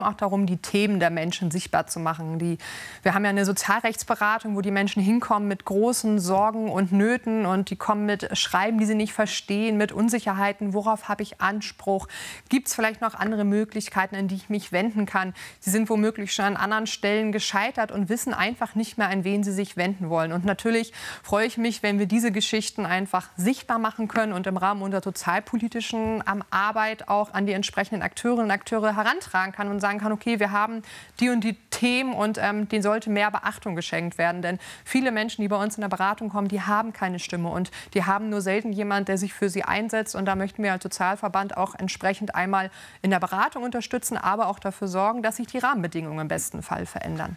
auch darum, die Themen der Menschen sichtbar zu machen. Wir haben ja eine Sozialrechtsberatung, wo die Menschen hinkommen mit großen Sorgen und Nöten und die kommen mit Schreiben, die sie nicht verstehen, mit Unsicherheiten. Worauf habe ich Anspruch? Gibt es vielleicht noch andere Möglichkeiten, an die ich mich wenden kann? Sie sind womöglich schon an anderen Stellen gescheitert und wissen einfach nicht mehr, an wen sie sich wenden wollen. Und natürlich freue ich mich, wenn wir diese Geschichten einfach sichtbar machen können und im Rahmen unserer sozialpolitischen Arbeit auch an die entsprechenden Akteurinnen und Akteure herantragen kann und sagen kann, okay, wir haben die und die Themen und denen sollte mehr Beachtung geschenkt werden. Denn viele Menschen, die bei uns in der Beratung kommen, die haben keine Stimme und die haben nur selten jemand, der sich für sie einsetzt. Und da möchten wir als Sozialverband auch entsprechend einmal in der Beratung unterstützen, aber auch dafür sorgen, dass sich die Rahmenbedingungen im besten Fall verändern.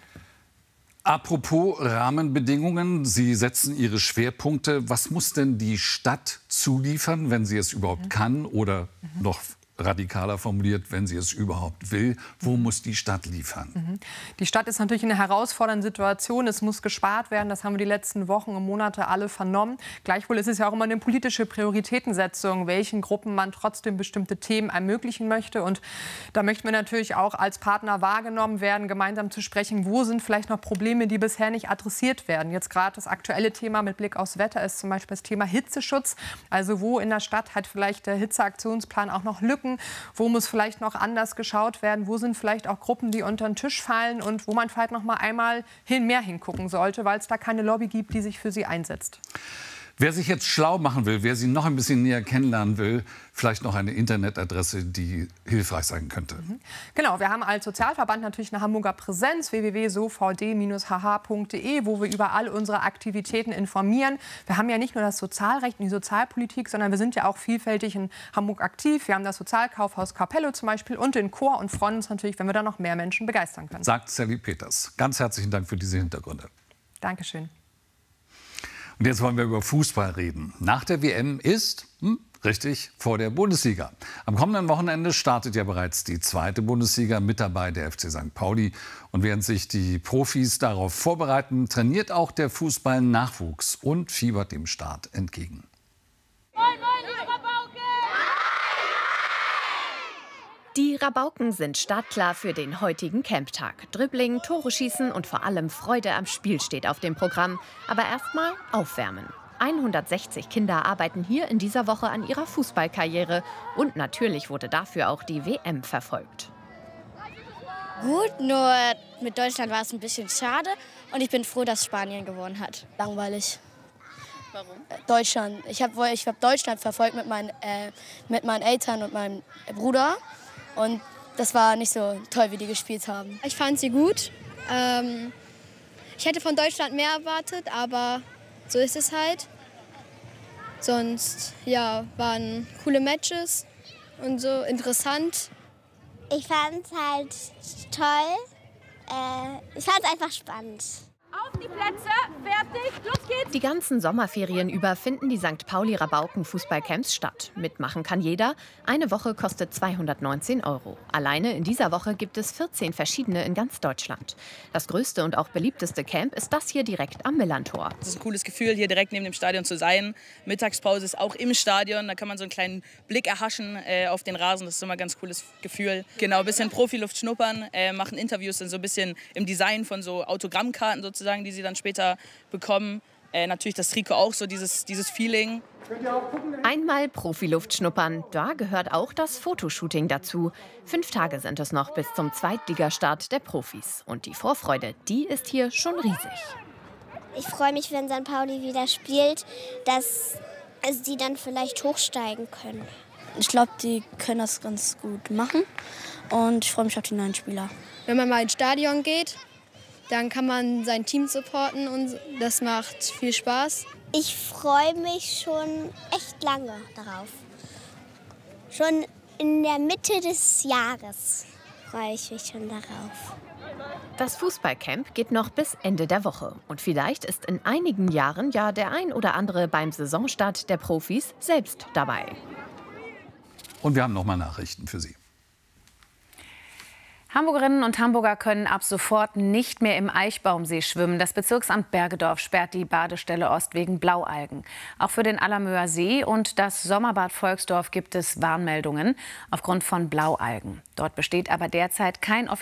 Apropos Rahmenbedingungen, Sie setzen Ihre Schwerpunkte. Was muss denn die Stadt zuliefern, wenn sie es überhaupt kann oder noch radikaler formuliert, wenn sie es überhaupt will? Wo muss die Stadt liefern? Die Stadt ist natürlich in einer herausfordernden Situation. Es muss gespart werden. Das haben wir die letzten Wochen und Monate alle vernommen. Gleichwohl ist es ja auch immer eine politische Prioritätensetzung, welchen Gruppen man trotzdem bestimmte Themen ermöglichen möchte. Und da möchten wir natürlich auch als Partner wahrgenommen werden, gemeinsam zu sprechen, wo sind vielleicht noch Probleme, die bisher nicht adressiert werden. Jetzt gerade das aktuelle Thema mit Blick aufs Wetter ist zum Beispiel das Thema Hitzeschutz. Also wo in der Stadt hat vielleicht der Hitzeaktionsplan auch noch Lücken? Wo muss vielleicht noch anders geschaut werden? Wo sind vielleicht auch Gruppen, die unter den Tisch fallen und wo man vielleicht noch mal einmal mehr hingucken sollte, weil es da keine Lobby gibt, die sich für sie einsetzt? Wer sich jetzt schlau machen will, wer Sie noch ein bisschen näher kennenlernen will, vielleicht noch eine Internetadresse, die hilfreich sein könnte. Genau, wir haben als Sozialverband natürlich eine Hamburger Präsenz, www.sovd-hh.de, wo wir über all unsere Aktivitäten informieren. Wir haben ja nicht nur das Sozialrecht und die Sozialpolitik, sondern wir sind ja auch vielfältig in Hamburg aktiv. Wir haben das Sozialkaufhaus Capello zum Beispiel und den Chor und freuen uns natürlich, wenn wir da noch mehr Menschen begeistern können. Sagt Sally Peters. Ganz herzlichen Dank für diese Hintergründe. Dankeschön. Und jetzt wollen wir über Fußball reden. Nach der WM ist, richtig, vor der Bundesliga. Am kommenden Wochenende startet ja bereits die zweite Bundesliga, mit dabei der FC St. Pauli. Und während sich die Profis darauf vorbereiten, trainiert auch der Fußball-Nachwuchs und fiebert dem Start entgegen. Die Rabauken sind startklar für den heutigen Camptag. Dribbling, Tore schießen und vor allem Freude am Spiel steht auf dem Programm. Aber erstmal aufwärmen. 160 Kinder arbeiten hier in dieser Woche an ihrer Fußballkarriere. Und natürlich wurde dafür auch die WM verfolgt. Gut, nur mit Deutschland war es ein bisschen schade. Und ich bin froh, dass Spanien gewonnen hat. Langweilig. Warum? Deutschland. Ich hab Deutschland verfolgt mit meinen Eltern und meinem Bruder. Und das war nicht so toll, wie die gespielt haben. Ich fand sie gut. Ich hätte von Deutschland mehr erwartet, aber so ist es halt. Sonst ja, waren coole Matches und so interessant. Ich fand es halt toll. Ich fand es einfach spannend. Auf die Plätze, fertig, los geht's! Die ganzen Sommerferien über finden die St. Pauli-Rabauken Fußballcamps statt. Mitmachen kann jeder. Eine Woche kostet 219 €. Alleine in dieser Woche gibt es 14 verschiedene in ganz Deutschland. Das größte und auch beliebteste Camp ist das hier direkt am Millantor. Es ist ein cooles Gefühl, hier direkt neben dem Stadion zu sein. Mittagspause ist auch im Stadion, da kann man so einen kleinen Blick erhaschen auf den Rasen. Das ist immer ein ganz cooles Gefühl. Genau, ein bisschen Profiluft schnuppern, machen Interviews, dann so ein bisschen im Design von so Autogrammkarten sozusagen, die sie dann später bekommen. Natürlich das Trikot auch, so dieses Feeling. Einmal Profiluft schnuppern, da gehört auch das Fotoshooting dazu. 5 Tage sind es noch bis zum Zweitligastart der Profis. Und die Vorfreude, die ist hier schon riesig. Ich freue mich, wenn St. Pauli wieder spielt, dass sie dann vielleicht hochsteigen können. Ich glaube, die können das ganz gut machen. Und ich freue mich auf die neuen Spieler. Wenn man mal ins Stadion geht, dann kann man sein Team supporten und das macht viel Spaß. Ich freue mich schon echt lange darauf. Schon in der Mitte des Jahres freue ich mich schon darauf. Das Fußballcamp geht noch bis Ende der Woche. Und vielleicht ist in einigen Jahren ja der ein oder andere beim Saisonstart der Profis selbst dabei. Und wir haben noch mal Nachrichten für Sie. Hamburgerinnen und Hamburger können ab sofort nicht mehr im Eichbaumsee schwimmen. Das Bezirksamt Bergedorf sperrt die Badestelle Ost wegen Blaualgen. Auch für den Allermöer See und das Sommerbad Volksdorf gibt es Warnmeldungen aufgrund von Blaualgen. Dort besteht aber derzeit kein